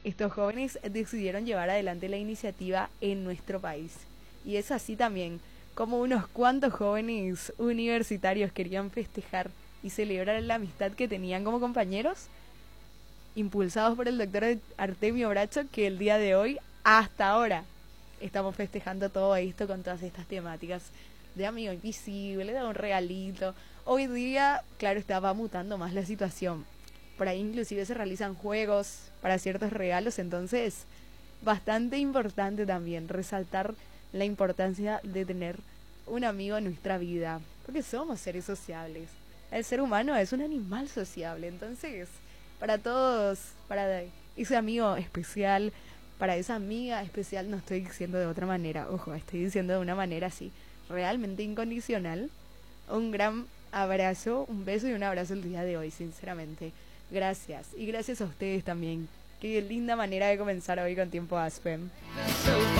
estos jóvenes decidieron llevar adelante la iniciativa en nuestro país. Y es así también como unos cuantos jóvenes universitarios querían festejar y celebrar la amistad que tenían como compañeros, impulsados por el doctor Artemio Bracho, que el día de hoy, hasta ahora, estamos festejando todo esto con todas estas temáticas de amigo invisible, de un regalito. Hoy día, claro, va mutando más la situación. Por ahí inclusive se realizan juegos para ciertos regalos, entonces bastante importante también resaltar la importancia de tener un amigo en nuestra vida, porque somos seres sociables. El ser humano es un animal sociable, entonces para todos, para ese amigo especial, para esa amiga especial, no estoy diciendo de otra manera, ojo, estoy diciendo de una manera así, realmente incondicional, un gran abrazo, un beso y un abrazo el día de hoy, sinceramente. Gracias, y gracias a ustedes también. Qué linda manera de comenzar hoy con Tiempo Aspen.